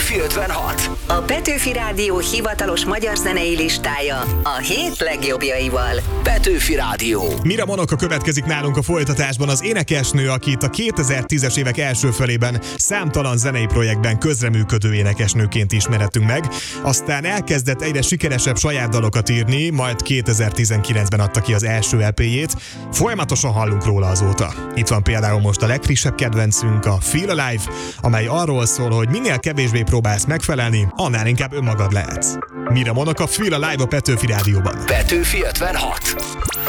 Petőfi 56. A Petőfi Rádió hivatalos magyar zenei listája a hét legjobbjaival. Petőfi Rádió. Mira Monoka következik nálunk a folytatásban, az énekesnő, akit a 2010-es évek első felében számtalan zenei projektben közreműködő énekesnőként ismerhettünk meg. Aztán elkezdett egyre sikeresebb saját dalokat írni, majd 2019-ben adta ki az első EP-jét. Folyamatosan hallunk róla azóta. Itt van például most a legfrissebb kedvencünk, a Feel Alive, amely arról szól, hogy minél kevésbé próbálsz megfelelni, annál inkább önmagad lehetsz. Mira Monoka, Feel Alive a Petőfi Rádióban. Petőfi 56.